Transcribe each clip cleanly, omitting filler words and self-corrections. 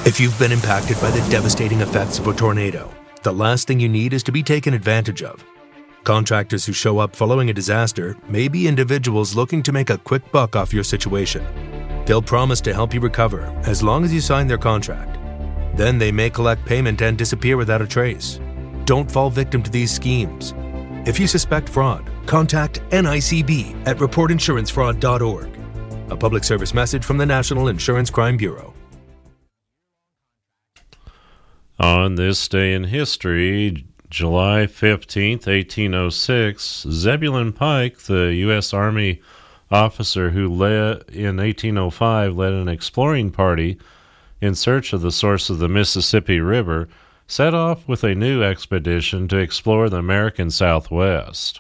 If you've been impacted by the devastating effects of a tornado, the last thing you need is to be taken advantage of. Contractors who show up following a disaster may be individuals looking to make a quick buck off your situation. They'll promise to help you recover as long as you sign their contract. Then they may collect payment and disappear without a trace. Don't fall victim to these schemes. If you suspect fraud, contact NICB at reportinsurancefraud.org. A public service message from the National Insurance Crime Bureau. On this day in history, July 15th, 1806, Zebulon Pike, the U.S. Army officer who in 1805 led an exploring party in search of the source of the Mississippi River, set off with a new expedition to explore the American Southwest.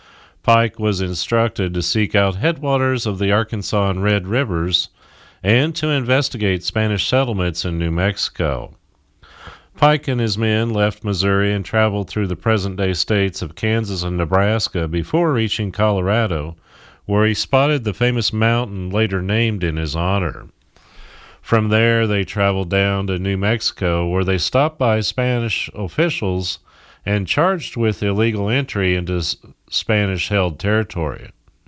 Pike was instructed to seek out headwaters of the Arkansas and Red Rivers and to investigate Spanish settlements in New Mexico. Pike and his men left Missouri and traveled through the present-day states of Kansas and Nebraska before reaching Colorado, where he spotted the famous mountain later named in his honor. From there, they traveled down to New Mexico, where they stopped by Spanish officials and charged with illegal entry into Spanish-held territory.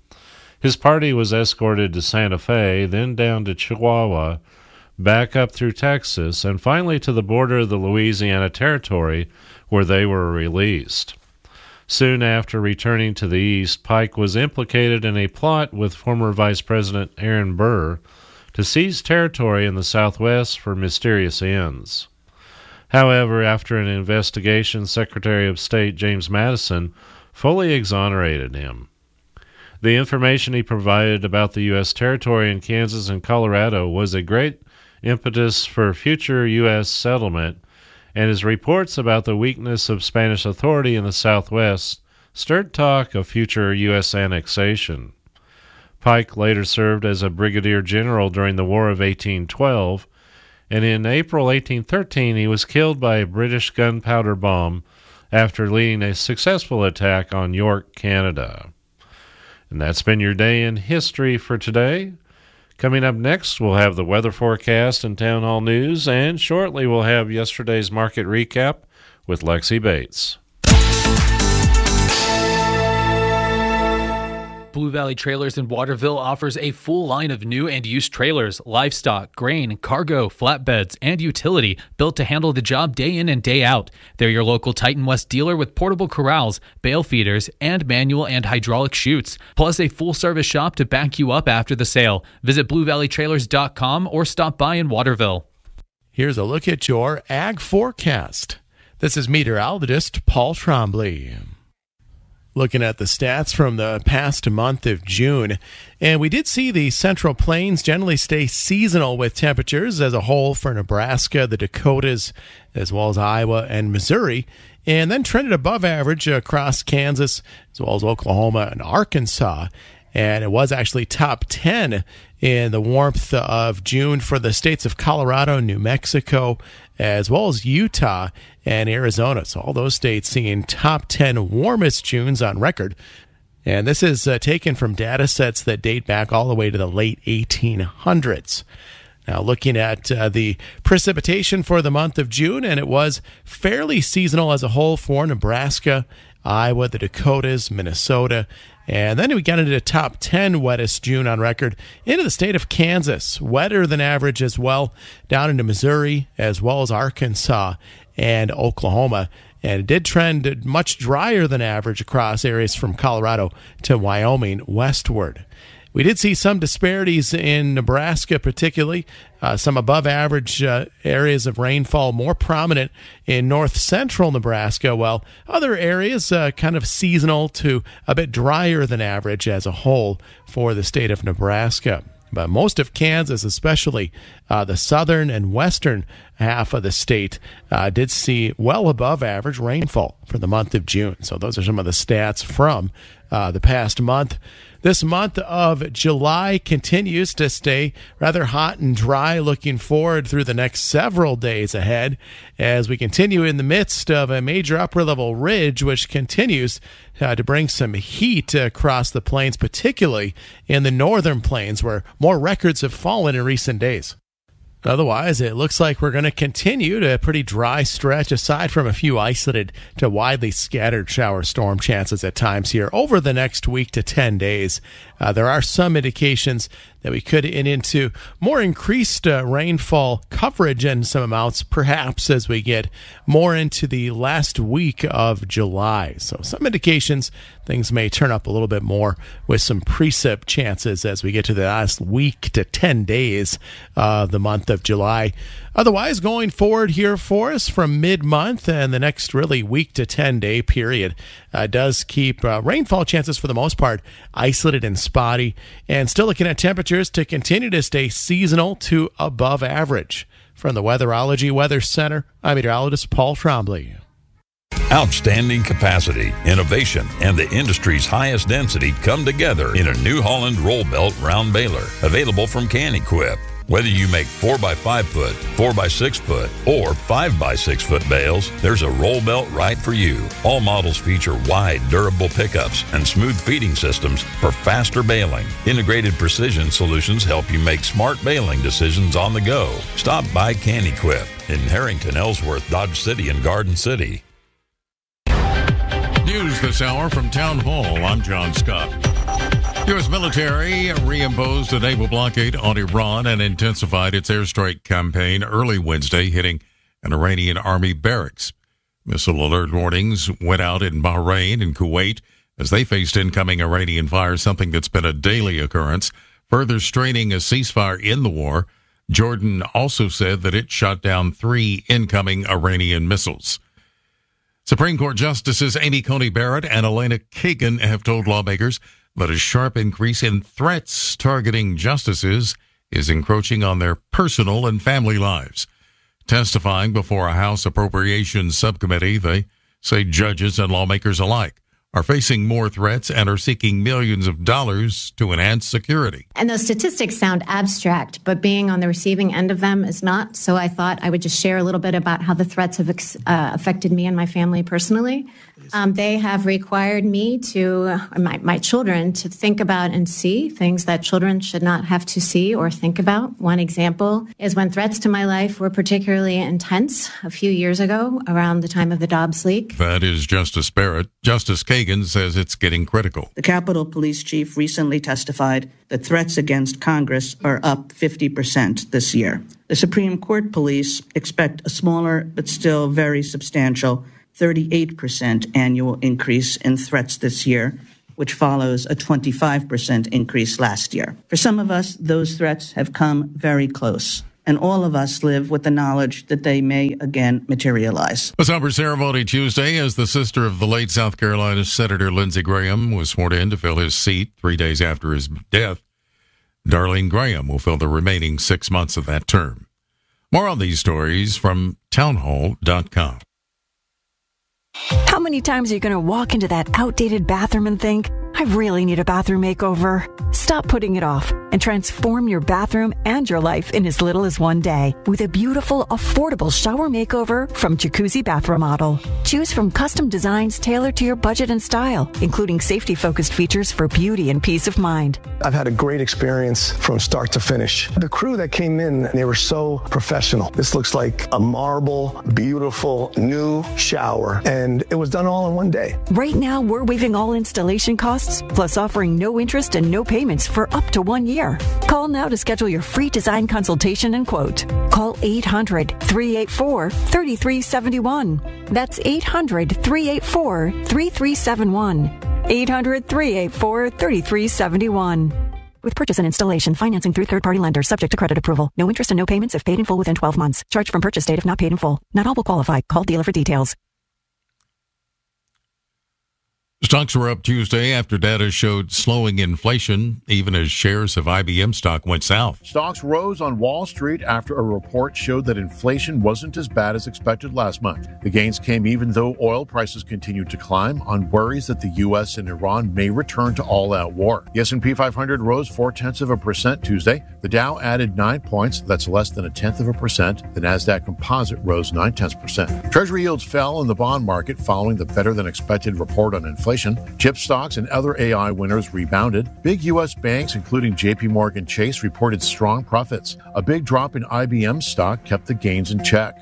His party was escorted to Santa Fe, then down to Chihuahua, back up through Texas, and finally to the border of the Louisiana Territory, where they were released. Soon after returning to the east, Pike was implicated in a plot with former Vice President Aaron Burr to seize territory in the Southwest for mysterious ends. However, after an investigation, Secretary of State James Madison fully exonerated him. The information he provided about the U.S. territory in Kansas and Colorado was a great impetus for future U.S. settlement, and his reports about the weakness of Spanish authority in the Southwest stirred talk of future U.S. annexation. Pike later served as a brigadier general during the War of 1812, and in April 1813 he was killed by a British gunpowder bomb after leading a successful attack on York, Canada. And that's been your day in history for today. Coming up next, we'll have the weather forecast and town hall news, and shortly we'll have yesterday's market recap with Lexi Bates. Blue Valley Trailers in Waterville offers a full line of new and used trailers, livestock, grain, cargo, flatbeds, and utility built to handle the job day in and day out. They're your local Titan West dealer with portable corrals, bale feeders, and manual and hydraulic chutes, plus a full-service shop to back you up after the sale. Visit BlueValleyTrailers.com or stop by in Waterville. Here's a look at your ag forecast. This is meteorologist Paul Trombley. Looking at the stats from the past month of June, and we did see the Central Plains generally stay seasonal with temperatures as a whole for Nebraska, the Dakotas, as well as Iowa and Missouri, and then trended above average across Kansas, as well as Oklahoma and Arkansas. And it was actually top 10 in the warmth of June for the states of Colorado, New Mexico, as well as Utah and Arizona. So all those states seeing top 10 warmest Junes on record. And this is taken from data sets that date back all the way to the late 1800s. Now looking at the precipitation for the month of June, and it was fairly seasonal as a whole for Nebraska, Iowa, the Dakotas, Minnesota, and then we got into the top 10 wettest June on record into the state of Kansas. Wetter than average as well, down into Missouri, as well as Arkansas and Oklahoma. And it did trend much drier than average across areas from Colorado to Wyoming westward. We did see some disparities in Nebraska, particularly some above average areas of rainfall more prominent in north central Nebraska, while other areas kind of seasonal to a bit drier than average as a whole for the state of Nebraska. But most of Kansas, especially the southern and western half of the state, did see well above average rainfall for the month of June. So those are some of the stats from the past month. This month of July continues to stay rather hot and dry, looking forward through the next several days ahead as we continue in the midst of a major upper-level ridge, which continues to bring some heat across the plains, particularly in the northern plains, where more records have fallen in recent days. Otherwise, it looks like we're going to continue to a pretty dry stretch, aside from a few isolated to widely scattered shower storm chances at times here over the next week to 10 days. There are some indications that we could get into more increased rainfall coverage and some amounts perhaps as we get more into the last week of July. So some indications things may turn up a little bit more with some precip chances as we get to the last week to 10 days of the month of July. Otherwise, going forward here for us from mid-month and the next really week to 10-day period does keep rainfall chances for the most part isolated and spotty, and still looking at temperatures to continue to stay seasonal to above average. From the Weatherology Weather Center, I'm meteorologist Paul Trombley. Outstanding capacity, innovation, and the industry's highest density come together in a New Holland roll belt round baler, available from Can-Equip. Whether you make 4x5 foot, 4x6 foot, or 5x6 foot bales, there's a roll belt right for you. All models feature wide, durable pickups and smooth feeding systems for faster baling. Integrated precision solutions help you make smart baling decisions on the go. Stop by Can-Equip in Harrington, Ellsworth, Dodge City, and Garden City. News this hour from Town Hall. I'm John Scott. U.S. military reimposed a naval blockade on Iran and intensified its airstrike campaign early Wednesday, hitting an Iranian army barracks. Missile alert warnings went out in Bahrain and Kuwait as they faced incoming Iranian fire, something that's been a daily occurrence, further straining a ceasefire in the war. Jordan also said that it shot down 3 incoming Iranian missiles. Supreme Court Justices Amy Coney Barrett and Elena Kagan have told lawmakers that a sharp increase in threats targeting justices is encroaching on their personal and family lives. Testifying before a House Appropriations Subcommittee, they say judges and lawmakers alike are facing more threats and are seeking millions of dollars to enhance security. And those statistics sound abstract, but being on the receiving end of them is not. So I thought I would just share a little bit about how the threats have affected me and my family personally. They have required me to, my children, to think about and see things that children should not have to see or think about. One example is when threats to my life were particularly intense a few years ago around the time of the Dobbs leak. That is Justice Barrett. Justice Kagan says it's getting critical. The Capitol Police Chief recently testified that threats against Congress are up 50% this year. The Supreme Court police expect a smaller but still very substantial 38% annual increase in threats this year, which follows a 25% increase last year. For some of us, those threats have come very close, and all of us live with the knowledge that they may again materialize. A somber ceremony Tuesday as the sister of the late South Carolina Senator Lindsey Graham was sworn in to fill his seat 3 days after his death. Darlene Graham will fill the remaining 6 months of that term. More on these stories from townhall.com. How many times are you going to walk into that outdated bathroom and think, I really need a bathroom makeover? Stop putting it off and transform your bathroom and your life in as little as 1 day with a beautiful, affordable shower makeover from Jacuzzi Bath Remodel. Choose from custom designs tailored to your budget and style, including safety-focused features for beauty and peace of mind. I've had a great experience from start to finish. The crew that came in, they were so professional. This looks like a marble, beautiful, new shower, and it was done all in 1 day. Right now, we're waiving all installation costs, plus offering no interest and no payments for up to 1 year. Call now to schedule your free design consultation and quote. Call 800-384-3371. That's 800-384-3371. 800-384-3371. With purchase and installation, financing through third-party lenders, subject to credit approval. No interest and no payments if paid in full within 12 months. Charged from purchase date if not paid in full. Not all will qualify. Call dealer for details. Stocks were up Tuesday after data showed slowing inflation, even as shares of IBM stock went south. Stocks rose on Wall Street after a report showed that inflation wasn't as bad as expected last month. The gains came even though oil prices continued to climb on worries that the U.S. and Iran may return to all-out war. The S&P 500 rose 0.4% Tuesday. The Dow added 9 points. That's less than 0.1%. The Nasdaq Composite rose 0.9%. Treasury yields fell in the bond market following the better-than-expected report on inflation. inflation. Chip stocks and other AI winners rebounded. Big U.S. banks, including J.P. Morgan Chase, reported strong profits. A big drop in IBM stock kept the gains in check.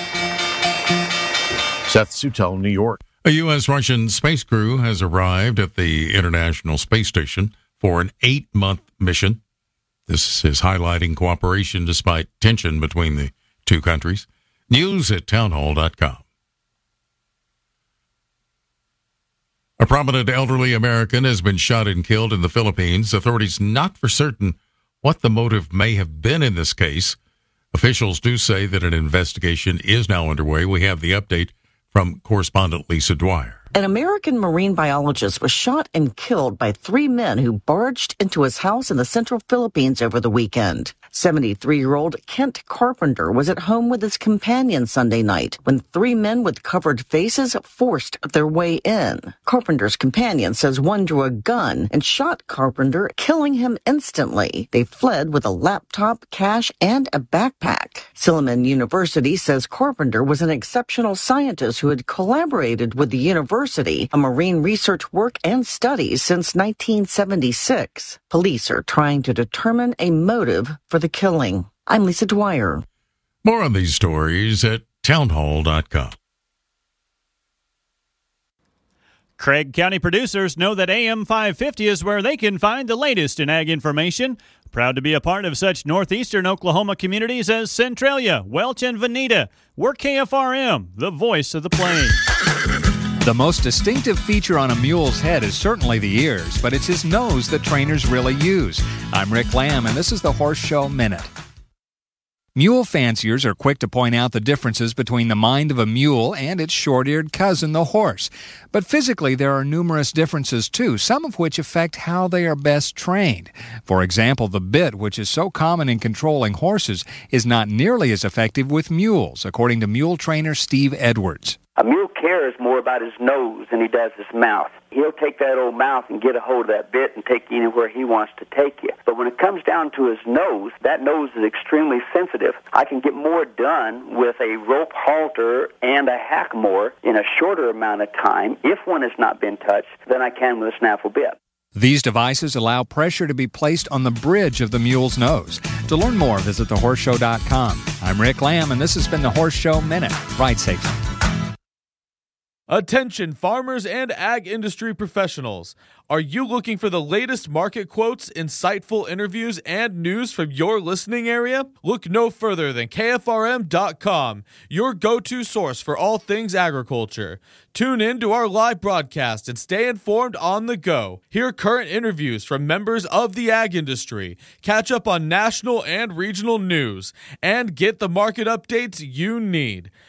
Seth Sutel, New York. A U.S.-Russian space crew has arrived at the International Space Station for an 8-month mission. This is highlighting cooperation despite tension between the two countries. News at townhall.com. A prominent elderly American has been shot and killed in the Philippines. Authorities not for certain what the motive may have been in this case. Officials do say that an investigation is now underway. We have the update from correspondent Lisa Dwyer. An American marine biologist was shot and killed by 3 men who barged into his house in the central Philippines over the weekend. 73-year-old Kent Carpenter was at home with his companion Sunday night when 3 men with covered faces forced their way in. Carpenter's companion says one drew a gun and shot Carpenter, killing him instantly. They fled with a laptop, cash, and a backpack. Silliman University says Carpenter was an exceptional scientist who had collaborated with the university on marine research work and studies since 1976. Police are trying to determine a motive for the killing. I'm Lisa Dwyer. More on these stories at townhall.com. Craig County producers know that AM 550 is where they can find the latest in ag information. Proud to be a part of such northeastern Oklahoma communities as Centralia, Welch, and Veneta. We're KFRM, the voice of the plains. The most distinctive feature on a mule's head is certainly the ears, but it's his nose that trainers really use. I'm Rick Lamb, and this is the Horse Show Minute. Mule fanciers are quick to point out the differences between the mind of a mule and its short-eared cousin, the horse. But physically, there are numerous differences, too, some of which affect how they are best trained. For example, the bit, which is so common in controlling horses, is not nearly as effective with mules, according to mule trainer Steve Edwards. A mule cares more about his nose than he does his mouth. He'll take that old mouth and get a hold of that bit and take you anywhere he wants to take you. But when it comes down to his nose, that nose is extremely sensitive. I can get more done with a rope halter and a hackamore in a shorter amount of time, if one has not been touched, than I can with a snaffle bit. These devices allow pressure to be placed on the bridge of the mule's nose. To learn more, visit thehorseshow.com. I'm Rick Lamb, and this has been the Horse Show Minute. Ride safely. Attention farmers and ag industry professionals. Are you looking for the latest market quotes, insightful interviews, and news from your listening area? Look no further than KFRM.com, your go-to source for all things agriculture. Tune in to our live broadcast and stay informed on the go. Hear current interviews from members of the ag industry, catch up on national and regional news, and get the market updates you need.